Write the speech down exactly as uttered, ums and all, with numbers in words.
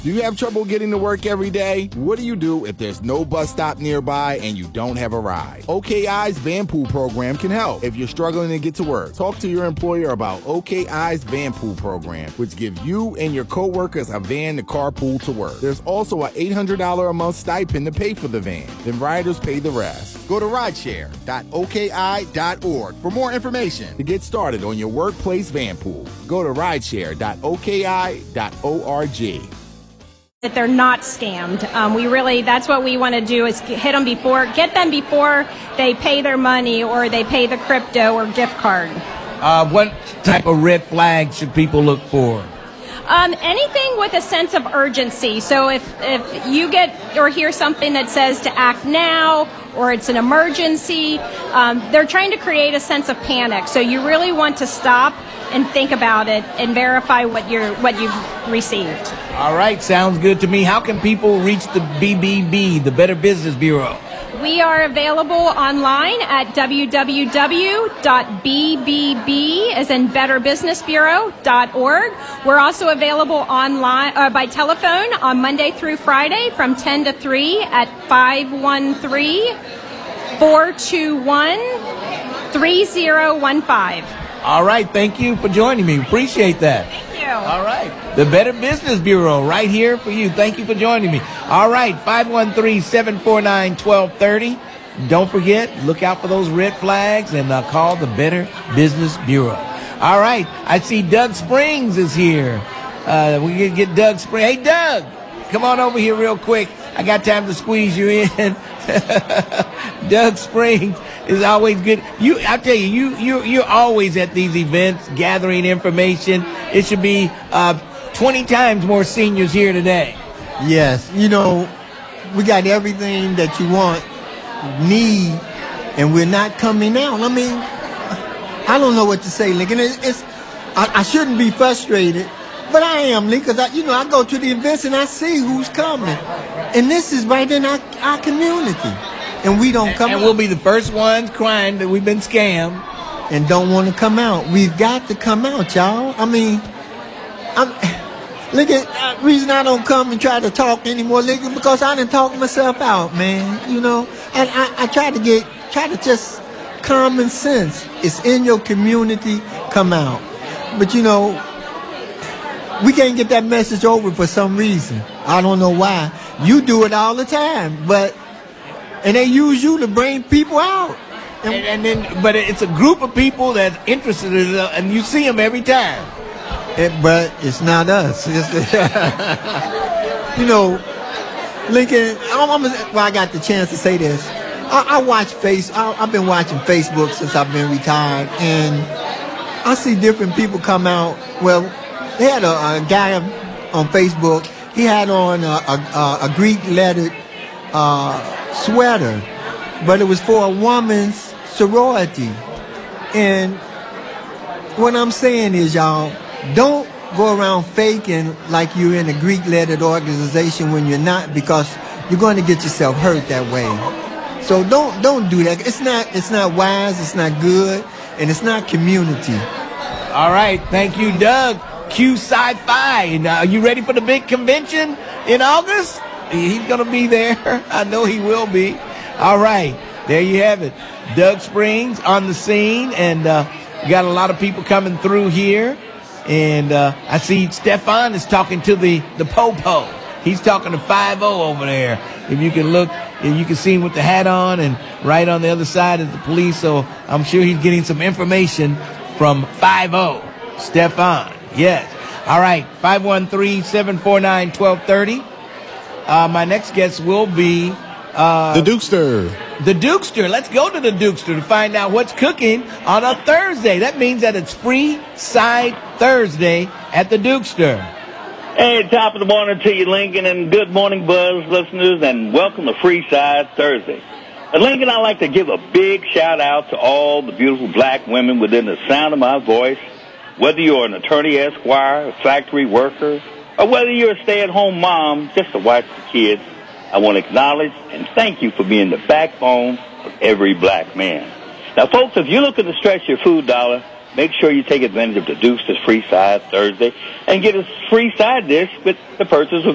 Do you have trouble getting to work every day? What do you do if there's no bus stop nearby and you don't have a ride? O K I's Van Pool program can help. If you're struggling to get to work, talk to your employer about O K I's Van Pool program, which gives you and your coworkers a van to carpool to work. There's also an eight hundred dollars a month stipend to pay for the van. Then riders pay the rest. Go to rideshare dot O K I dot org for more information to get started on your workplace van pool. Go to rideshare dot O K I dot org. That they're not scammed. Um, we really, that's what we want to do is hit them before, get them before they pay their money or they pay the crypto or gift card. Uh, what type of red flags should people look for? Um, anything with a sense of urgency. So if, if you get or hear something that says to act now or it's an emergency, um, they're trying to create a sense of panic. So you really want to stop and think about it and verify what you're what you've received. All right, sounds good to me. How can people reach the B B B, the Better Business Bureau? We are available online at w w w dot b b b, as in better business bureau dot org. We're also available online uh, by telephone on Monday through Friday from ten to three at five one three, four two one, three zero one five. All right, thank you for joining me. Appreciate that. Thank you. All right, the Better Business Bureau right here for you. Thank you for joining me. All right, five one three, seven four nine, one two three zero. Don't forget, look out for those red flags and uh, call the Better Business Bureau. All right, I see Doug Springs is here. Uh, we can get Doug Springs. Hey, Doug, come on over here real quick. I got time to squeeze you in. Doug Springs is always good. You, I tell you, you, you, you're always at these events gathering information. It should be uh, twenty times more seniors here today. Yes, you know, we got everything that you want, need, and we're not coming out. I mean, I don't know what to say, Lincoln. It's, it's I, I shouldn't be frustrated, but I am, Lincoln. I, you know, I go to the events and I see who's coming, and this is right in our, our community, and we don't come. And, and out. we'll be the first ones crying that we've been scammed and don't want to come out. We've got to come out, y'all. I mean, I'm. Lincoln, the reason I don't come and try to talk anymore, Lincoln, because I didn't talk myself out, man. You know, and I, I try to get, try to just common sense. It's in your community, come out. But you know, we can't get that message over for some reason. I don't know why. You do it all the time, but and they use you to bring people out. and, and then, but it's a group of people that's interested in it, and you see them every time. It, but it's not us. It's, you know, Lincoln, I'm, I'm, well, I got the chance to say this. I, I watch face. I, I've been watching Facebook since I've been retired, and I see different people come out. Well, they had a, a guy on Facebook. He had on a, a, a Greek lettered uh, sweater, but it was for a woman's sorority. And what I'm saying is, y'all, don't go around faking like you're in a Greek-lettered organization when you're not, because you're going to get yourself hurt that way. So don't don't do that. It's not it's not wise. It's not good, and it's not community. All right, thank you, Doug. Q Sci-Fi. And, uh, are you ready for the big convention in August? He's going to be there. I know he will be. All right, there you have it. Doug Springs on the scene, and uh, we got a lot of people coming through here. And uh, I see Stefan is talking to the, the Popo. He's talking to five oh over there. If you can look, if you can see him with the hat on, and right on the other side is the police. So I'm sure he's getting some information from five oh. Stefan, yes. All right, five one three, seven four nine, one two three zero. Uh, my next guest will be... Uh, the Dukester. The Dukester. Let's go to the Dukester to find out what's cooking on a Thursday. That means that it's Free Side Thursday at the Dukester. Hey, top of the morning to you, Lincoln, and good morning, Buzz listeners, and welcome to Free Side Thursday. And Lincoln, I'd like to give a big shout-out to all the beautiful black women within the sound of my voice, whether you're an attorney, esquire, a factory worker, or whether you're a stay-at-home mom just to watch the kids. I want to acknowledge and thank you for being the backbone of every black man. Now, folks, if you're looking to stretch your food dollar, make sure you take advantage of the Duke's Free Side Thursday and get a free side dish with the purchase of